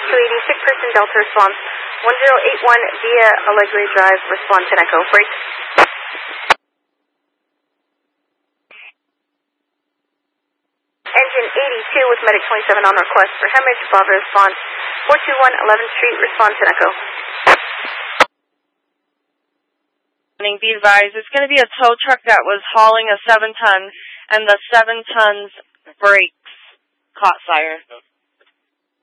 280, sick person Delta response. 1081 via Allegre Drive, respond 10 Echo. Break. Engine 82 with medic 27 on request for hemorrhage, Bravo response. 421 11th Street, respond 10 Echo. Be advised, it's going to be a tow truck that was hauling a 7-ton, and the 7 tons brakes caught fire.